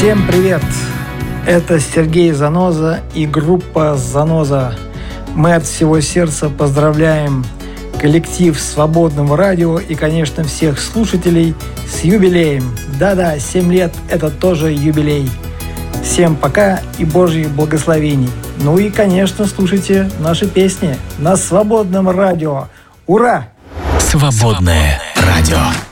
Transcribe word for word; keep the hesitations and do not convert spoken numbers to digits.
Всем привет! Это Сергей Заноза и группа «Заноза». Мы от всего сердца поздравляем коллектив Свободного радио и, конечно, всех слушателей с юбилеем. Да-да, семь лет – это тоже юбилей. Всем пока и Божьих благословений. Ну и, конечно, слушайте наши песни на Свободном радио. Ура! Свободное радио.